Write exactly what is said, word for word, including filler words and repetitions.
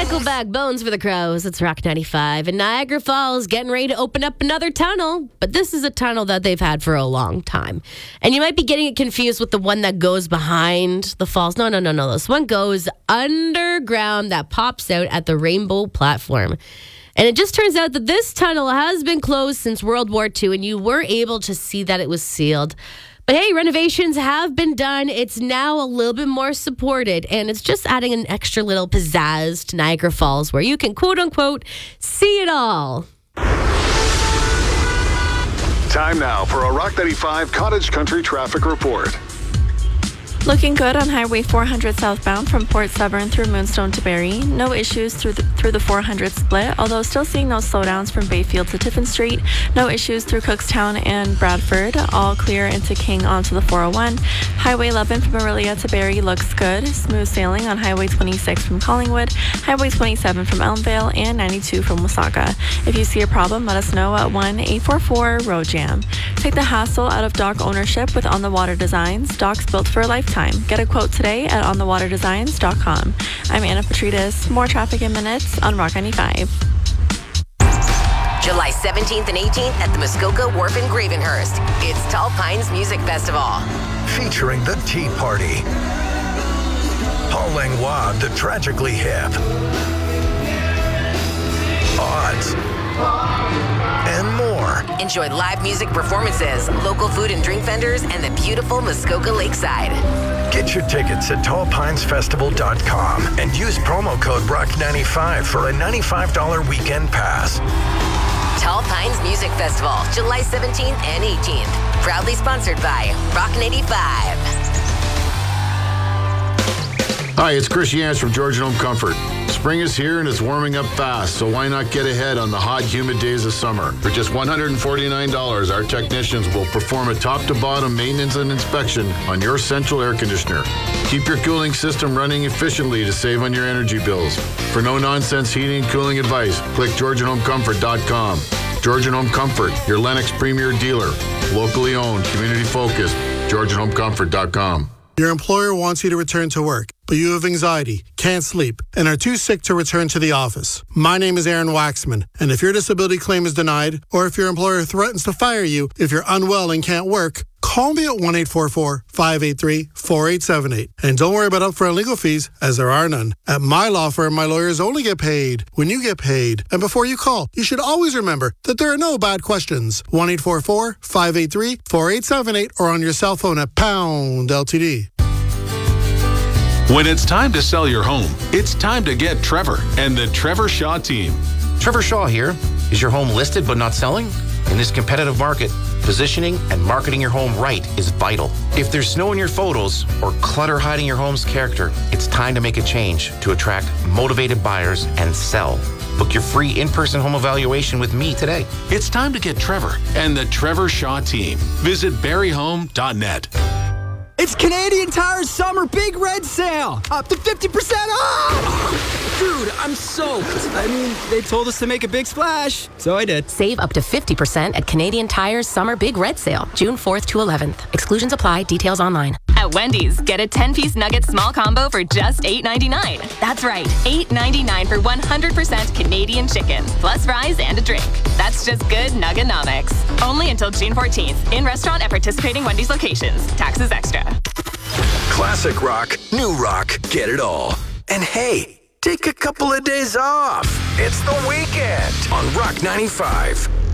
Nickelback, Bones for the Crows. It's Rock ninety-five. And Niagara Falls getting ready to open up another tunnel. But this is a tunnel that they've had for a long time. And you might be getting it confused with the one that goes behind the falls. No, no, no, no. This one goes underground that pops out at the Rainbow Platform. And it just turns out that this tunnel has been closed since World War Two, and you were able to see that it was sealed. But hey, renovations have been done. It's now a little bit more supported, and it's just adding an extra little pizzazz to Niagara Falls where you can, quote unquote, see it all. Time now for a Rock ninety-five Cottage Country traffic report. Looking good on Highway four hundred southbound from Port Severn through Moonstone to Barrie. No issues through the, through the four hundred split, although still seeing those slowdowns from Bayfield to Tiffin Street. No issues through Cookstown and Bradford. All clear into King onto the four oh one. Highway eleven from Orillia to Barrie looks good. Smooth sailing on Highway twenty-six from Collingwood, Highway twenty-seven from Elmvale, and ninety-two from Wasaga. If you see a problem, let us know at one eight four four road jam. Take the hassle out of dock ownership with On the Water Designs. Docks built for a lifetime. Get a quote today at on the water designs dot com. I'm Anna Petrides. More traffic in minutes on Rock ninety-five. July seventeenth and eighteenth at the Muskoka Wharf in Gravenhurst. It's Tall Pines Music Festival. Featuring The Tea Party, Paul Langlois, The Tragically Hip, Odds, and more. Enjoy live music performances, local food and drink vendors, and the beautiful Muskoka Lakeside. Get your tickets at tall pines festival dot com and use promo code rock ninety-five for a ninety-five dollars weekend pass. Tall Pines Music Festival, July seventeenth and eighteenth. Proudly sponsored by Rock ninety-five. Hi, it's Chris Yance from Georgian Home Comfort. Spring is here and it's warming up fast, so why not get ahead on the hot, humid days of summer? For just one hundred forty-nine dollars, our technicians will perform a top-to-bottom maintenance and inspection on your central air conditioner. Keep your cooling system running efficiently to save on your energy bills. For no-nonsense heating and cooling advice, click georgian home comfort dot com. Georgian Home Comfort, your Lennox premier dealer. Locally owned, community-focused, georgian home comfort dot com. Your employer wants you to return to work, but you have anxiety, can't sleep, and are too sick to return to the office. My name is Aaron Waxman, and if your disability claim is denied, or if your employer threatens to fire you if you're unwell and can't work, call me at one eight four four, five eight three, four eight seven eight. And don't worry about upfront legal fees, as there are none. At my law firm, my lawyers only get paid when you get paid. And before you call, you should always remember that there are no bad questions. one eight four four, five eight three, four eight seven eight or on your cell phone at pound L T D. When it's time to sell your home, it's time to get Trevor and the Trevor Shaw team. Trevor Shaw here. Is your home listed but not selling? In this competitive market, positioning and marketing your home right is vital. If there's snow in your photos or clutter hiding your home's character, it's time to make a change to attract motivated buyers and sell. Book your free in-person home evaluation with me today. It's time to get Trevor and the Trevor Shaw team. Visit berry home dot net. It's Canadian Tire's summer big red sale. Up to fifty percent off. Dude, I'm soaked. I mean, they told us to make a big splash, so I did. Save up to fifty percent at Canadian Tire's summer big red sale, June fourth to eleventh. Exclusions apply. Details online. At Wendy's, get a ten-piece nugget small combo for just eight ninety-nine. That's right, eight ninety-nine for one hundred percent Canadian chicken, plus fries and a drink. That's just good Nugganomics. Only until June fourteenth. In restaurant at participating Wendy's locations. Taxes extra. Classic rock, new rock, get it all. And hey, take a couple of days off. It's the weekend on Rock ninety-five.